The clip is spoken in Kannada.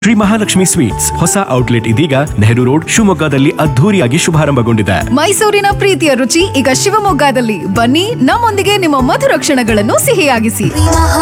ಶ್ರೀ ಮಹಾಲಕ್ಷ್ಮಿ ಸ್ವೀಟ್ಸ್ ಹೊಸ ಔಟ್ಲೆಟ್ ಇದೀಗ ನೆಹರು ರೋಡ್ ಶಿವಮೊಗ್ಗದಲ್ಲಿ ಅದ್ಧೂರಿಯಾಗಿ ಶುಭಾರಂಭಗೊಂಡಿದೆ. ಮೈಸೂರಿನ ಪ್ರೀತಿಯ ರುಚಿ ಈಗ ಶಿವಮೊಗ್ಗದಲ್ಲಿ. ಬನ್ನಿ, ನಮ್ಮೊಂದಿಗೆ ನಿಮ್ಮ ಮಧುರ ಕ್ಷಣಗಳನ್ನು ಸಿಹಿಯಾಗಿಸಿ.